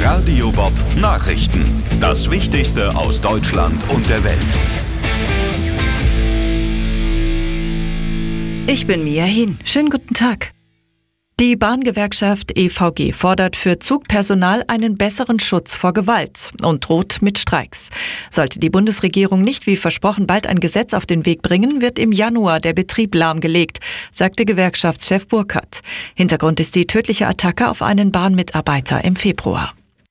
Radio Bob Nachrichten. Das Wichtigste aus Deutschland und der Welt. Ich bin Mia Hin. Schönen guten Tag. Die Bahngewerkschaft EVG fordert für Zugpersonal einen besseren Schutz vor Gewalt und droht mit Streiks. Sollte die Bundesregierung nicht wie versprochen bald ein Gesetz auf den Weg bringen, wird im Januar der Betrieb lahmgelegt, sagte Gewerkschaftschef Burkhardt. Hintergrund ist die tödliche Attacke auf einen Bahnmitarbeiter im Februar.